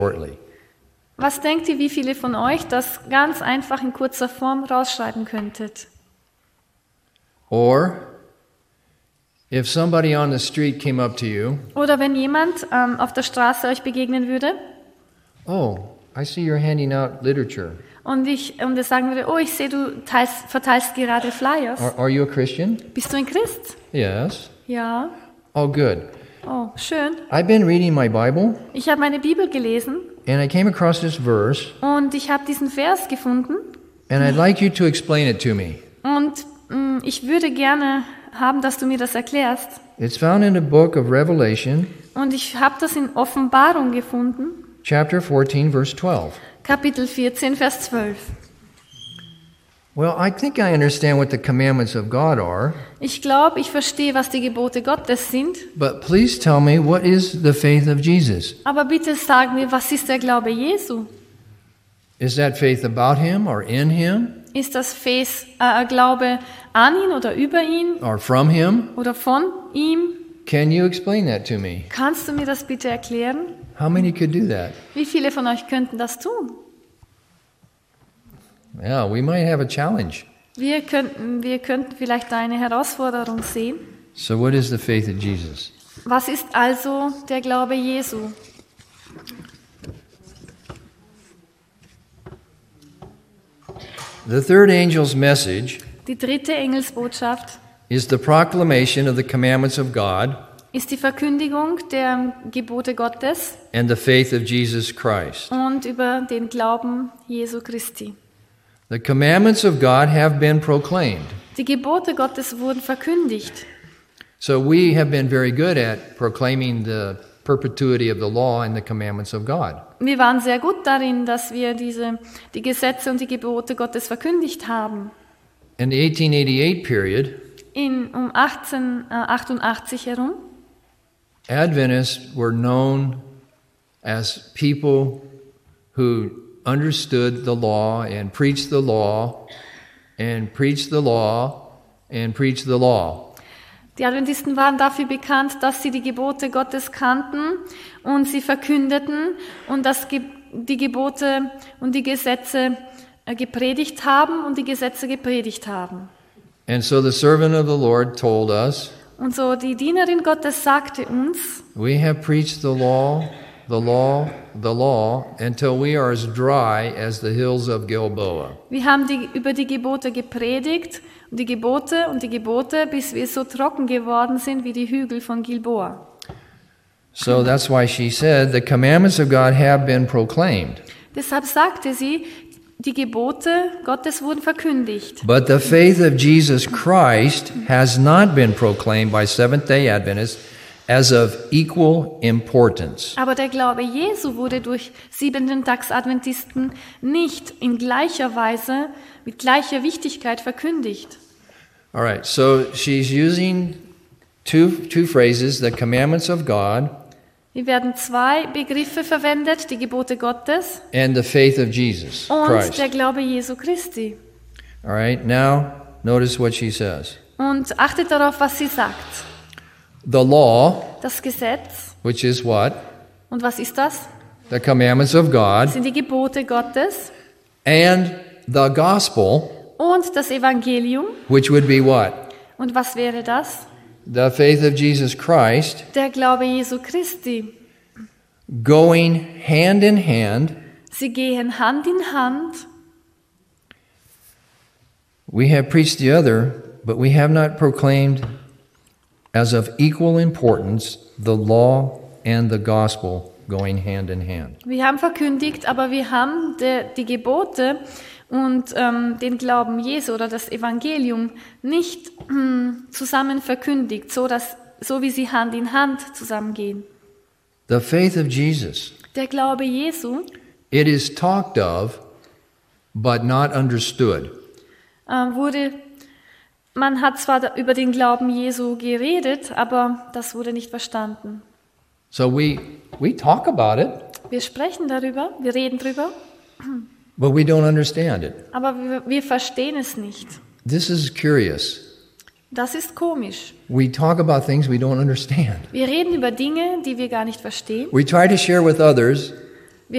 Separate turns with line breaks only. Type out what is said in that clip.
shortly.
Was denkt ihr, wie viele von euch das ganz einfach in kurzer Form rausschreiben könntet?
Or if somebody on the street came up to you,
Oder wenn jemand auf der Straße euch begegnen würde
oh, I see you're handing out literature.
und er sagen würde, oh, ich sehe, du verteilst gerade Flyers.
Are you a Christian?
Bist du ein Christ?
Yes.
Ja.
Oh, good.
Oh, schön.
I've been reading my Bible,
Ich habe meine Bibel gelesen
and I came across this verse,
und ich habe diesen Vers gefunden
and I'd like you to explain it to me.
und ich würde gerne haben, dass du mir das erklärst.
It's found in the book of Revelation,
Und ich habe das in Offenbarung gefunden,
chapter 14, verse 12.
Kapitel 14, Vers 12.
Well, I think I understand what the commandments of God are,
Ich glaube, ich verstehe, was die Gebote Gottes sind,
but please tell me, what is the faith of Jesus?
aber bitte sag mir, was ist der Glaube Jesu?
Is that faith about him or in him
Ist das Glaube an ihn oder über ihn
or from him?
oder von ihm?
Can you explain that to me?
Kannst du mir das bitte erklären?
How many could do that?
Wie viele von euch könnten das tun?
Yeah, we might have a challenge.
Wir könnten vielleicht eine Herausforderung sehen.
So what is the faith of Jesus?
Was ist also der Glaube Jesu?
The third angel's message
Die dritte Engelsbotschaft
is the proclamation of the commandments of God
ist die Verkündigung der Gebote Gottes
and the faith of Jesus Christ.
und über den Glauben Jesu Christi.
The commandments of God have been proclaimed.
Die Gebote Gottes wurden verkündigt.
So we have been very good at proclaiming the perpetuity of the law and the commandments of God.
Wir waren sehr gut darin, dass wir die Gesetze und die Gebote Gottes verkündigt haben.
In the 1888 period,
Um 1888 herum
Adventists were known as people who understood the law and preached the law and preached the law and preached the law.
Die Adventisten waren dafür bekannt, dass sie die Gebote Gottes kannten und sie verkündeten und dass die Gebote und die Gesetze gepredigt haben und die Gesetze gepredigt haben.
And so the servant of the Lord told us,
Und so die Dienerin Gottes sagte uns,
we have preached the law, the law, the law, until we are as dry as the hills of Gilboa.
wir haben über die Gebote gepredigt und die Gebote, bis wir so trocken geworden sind wie die Hügel von Gilboa.
So that's why she said, the commandments of God have been proclaimed.
Deshalb sagte sie, die Gebote Gottes wurden verkündigt.
But the faith of Jesus Christ has not been proclaimed by Seventh-day Adventists as of equal importance.
Aber der Glaube Jesu wurde durch Siebenten-Tags-Adventisten nicht in gleicher Weise, mit gleicher Wichtigkeit verkündigt.
All right, so she's using two phrases, the commandments of God
Hier werden zwei Begriffe verwendet, die Gebote Gottes
and the faith of Jesus
und
Christ.
der Glaube Jesu Christi.
All right, now notice what she says.
Und achtet darauf, was sie sagt.
The law,
Das Gesetz,
which is what?
und was ist das?
The commandments of God,
Das sind die Gebote Gottes
and the gospel,
und das Evangelium.
which would be what?
Und was wäre das?
The faith of Jesus Christ,
Der Glaube Jesu Christi.
going hand in hand.
Sie gehen Hand in Hand.
We have preached the other, but we have not proclaimed as of equal importance the law and the gospel going hand in hand.
Wir haben verkündigt, aber wir haben die Gebote und den Glauben Jesu oder das Evangelium nicht zusammen verkündigt, so wie sie Hand in Hand zusammengehen.
The faith of Jesus,
Der Glaube Jesu
it is talked of, but not understood.
Man hat zwar über den Glauben Jesu geredet, aber das wurde nicht verstanden.
So we talk about it,
Wir sprechen darüber, wir reden darüber,
but we don't understand it.
aber wir verstehen es nicht.
This is curious.
Das ist komisch.
We talk about things we don't understand.
Wir reden über Dinge, die wir gar nicht verstehen.
We try to share with others